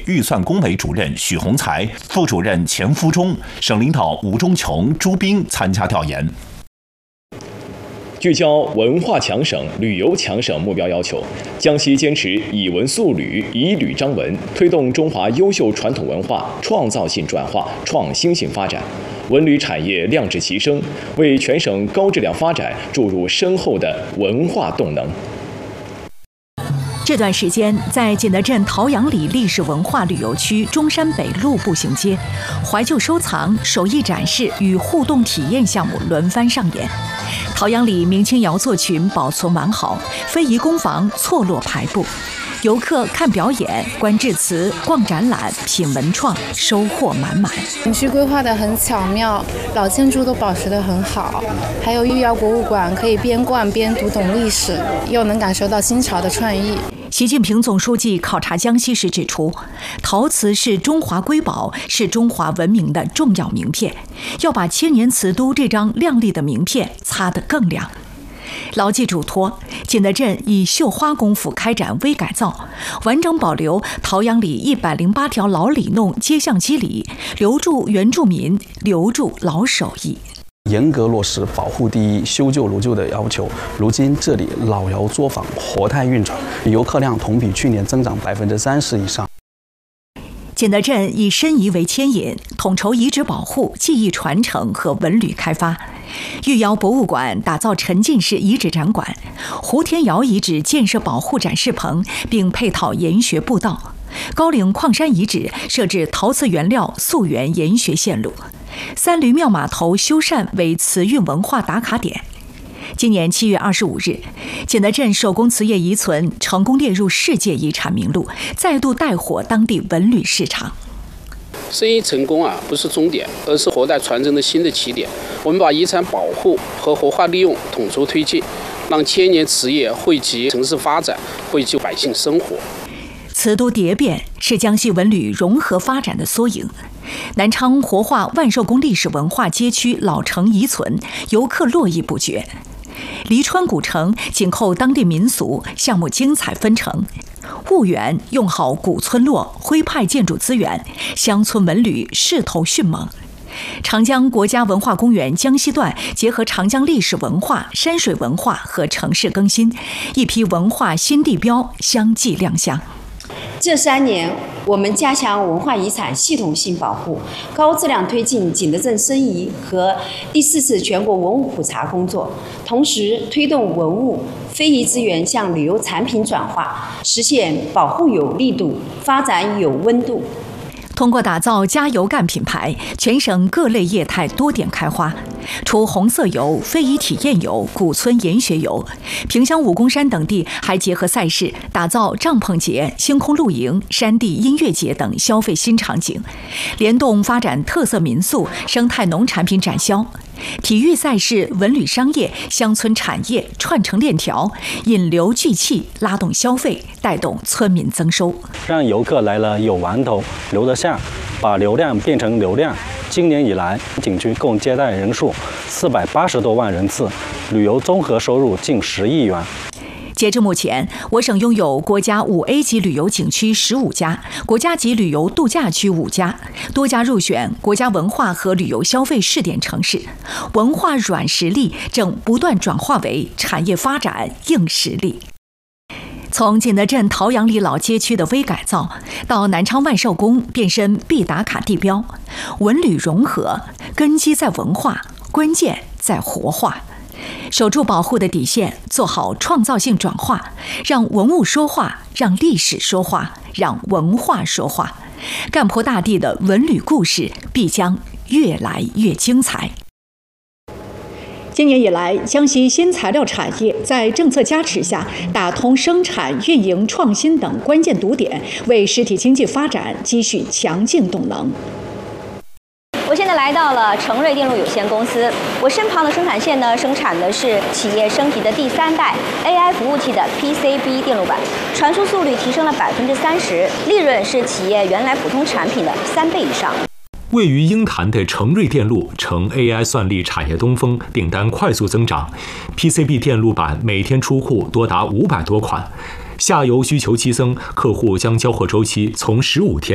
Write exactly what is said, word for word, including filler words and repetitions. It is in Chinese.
预算工委主任许宏才、副主任钱福忠、省领导吴忠琼、朱斌参加调研。 聚焦文化强省、旅游强省目标要求，江西坚持以文塑旅、以旅彰文，推动中华优秀传统文化创造性转化、创新性发展，文旅产业量质齐升，为全省高质量发展注入深厚的文化动能。 这段时间，在景德镇陶阳里历史文化旅游区中山北路步行街，怀旧收藏、手艺展示与互动体验项目轮番上演。陶阳里明清窑作群保存完好，非遗工坊错落排布，游客看表演、观致辞、逛展览、品文创，收获满满。 景区规划得很巧妙，老建筑都保持得很好，还有御窑博物馆，可以边逛边读懂历史，又能感受到新潮的创意。 习近平总书记考察江西时指出，陶瓷是中华瑰宝，是中华文明的重要名片，要把千年瓷都这张亮丽的名片擦得更亮。牢记嘱托，景德镇以绣花功夫开展微改造，完整保留陶阳里一百零八条老里弄街巷基里，留住原住民，留住老手艺。 严格落实保护第一、修旧如旧的要求。如今这里老窑作坊活态运转，游客量同比去年增长百分之三十以上。 景德镇以申遗为牵引，统筹遗址保护、技艺传承和文旅开发。御窑博物馆打造沉浸式遗址展馆，胡田窑遗址建设保护展示棚，并配套研学步道。高岭矿山遗址设置陶瓷原料溯源研学线路。三驴庙码头修缮为瓷运文化打卡点。今年七月二十五日，景德镇手工瓷业遗存成功列入世界遗产名录，再度带火当地文旅市场。 生意成功啊，不是终点，而是活代传承的新的起点。我们把遗产保护和活化利用统筹推进，让千年瓷业惠及城市发展，惠及百姓生活。 瓷都蝶变是江西文旅融合发展的缩影。南昌活化万寿宫历史文化街区老城遗存，游客络绎不绝。黎川古城紧扣当地民俗，项目精彩纷呈。婺源用好古村落徽派建筑资源，乡村文旅势头迅猛。长江国家文化公园江西段结合长江历史文化、山水文化和城市更新，一批文化新地标相继亮相。 这三年，我们加强文化遗产系统性保护，高质量推进景德镇申遗和第四次全国文物普查工作，同时推动文物非遗资源向旅游产品转化，实现保护有力度，发展有温度。 通过打造加油干品牌，全省各类业态多点开花。除红色游、非遗体验游、古村研学游，萍乡武功山等地还结合赛事，打造帐篷节、星空露营、山地音乐节等消费新场景，联动发展特色民宿、生态农产品展销。体育赛事、文旅商业、乡村产业串成链条，引流聚气，拉动消费，带动村民增收， 让游客来了有玩头，留得下，把流量变成流量。今年以来，景区共接待人数四百八十多万人次，旅游综合收入近十亿元。 截至目前，我省拥有国家五 A 级旅游景区十五家，国家级旅游度假区五家，多家入选国家文化和旅游消费试点城市。文化软实力正不断转化为产业发展硬实力。从景德镇陶阳里老街区的微改造，到南昌万寿宫变身必打卡地标，文旅融合，根基在文化，关键在活化。守住保护的底线，做好创造性转化，让文物说话，让历史说话，让文化说话。干坡大地的文旅故事必将越来越精彩。今年以来，江西新材料产业在政策加持下，打通生产、运营、创新等关键堵点，为实体经济发展积蓄强劲动能。 我现在来到了成瑞电路有限公司，我身旁的生产线呢，生产的是企业升级的第三代 A I 服务器的 P C B 电路板，传输速率提升了百分之三十，利润是企业原来普通产品的三倍以上。 位于鹰潭的成瑞电路成 A I 算力产业东风，订单快速增长 ，P C B 电路板每天出库多达五百多款，下游需求激增，客户将交货周期从十五天